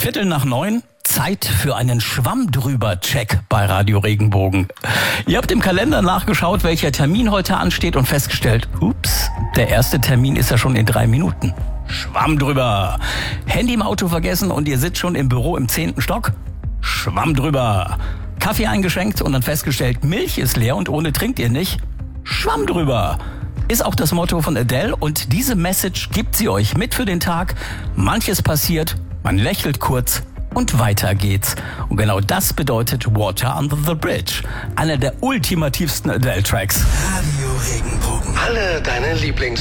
8:15, Zeit für einen Schwamm-drüber-Check bei Radio Regenbogen. Ihr habt im Kalender nachgeschaut, welcher Termin heute ansteht und festgestellt, ups, der erste Termin ist ja schon in 3 Minuten. Schwamm drüber. Handy im Auto vergessen und ihr sitzt schon im Büro im 10. Stock? Schwamm drüber. Kaffee eingeschenkt und dann festgestellt, Milch ist leer und ohne trinkt ihr nicht? Schwamm drüber. Ist auch das Motto von Adele und diese Message gibt sie euch mit für den Tag. Manches passiert, man lächelt kurz und weiter geht's. Und genau das bedeutet Water Under the Bridge. Einer der ultimativsten Adele-Tracks. Radio Regenbogen. Alle deine